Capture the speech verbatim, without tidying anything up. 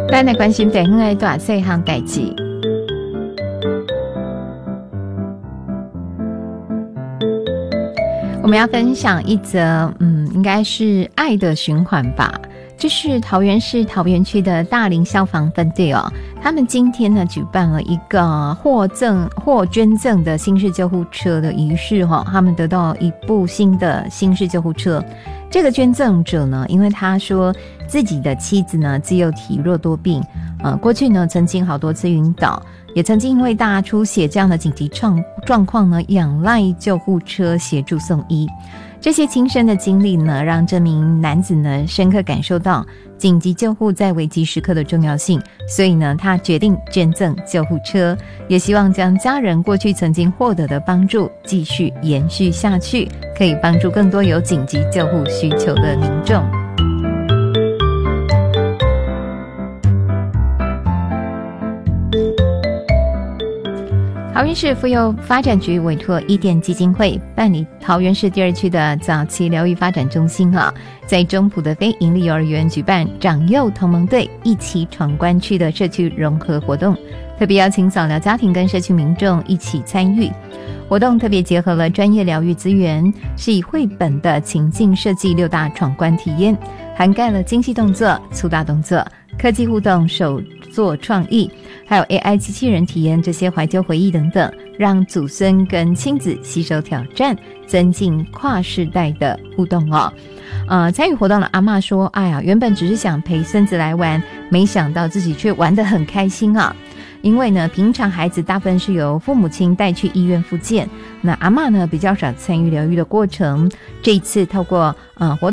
咱来关心地方的大细项代志。我们要分享一则，嗯，应该是爱的循环吧。这是桃园市桃园区的大林消防分队哦，他们今天呢举办了一个获赠或捐赠的新式救护车的仪式哈、哦，他们得到一部新的新式救护车。这个捐赠者呢，因为他说自己的妻子呢自幼体弱多病，呃，过去呢曾经好多次晕倒，也曾经因为大出血这样的紧急状状况呢，仰赖救护车协助送医。这些亲身的经历呢，让这名男子呢深刻感受到紧急救护在危急时刻的重要性，所以呢，他决定捐赠救护车，也希望将家人过去曾经获得的帮助继续延续下去，可以帮助更多有紧急救护需求的民众。桃园市妇幼发展局委托伊甸基金会办理桃园市第二区的早期疗愈发展中心啊，在中埔的非营利幼儿园举办长幼同盟队一起闯关区的社区融合活动，特别邀请早疗家庭跟社区民众一起参与。活动特别结合了专业疗愈资源，是以绘本的情境设计六大闯关体验，涵盖了精细动作、粗大动作、科技互动、手作创意，还有 A I 机器人体验这些怀旧回忆等等，让祖孙跟亲子携手挑战，增进跨世代的互动哦。呃，参与活动的阿嬷说：“哎呀，原本只是想陪孙子来玩，没想到自己却玩得很开心啊！因为呢，平常孩子大部分是由父母亲带去医院复健，那阿嬷呢比较少参与疗愈的过程。这一次透过呃活动。”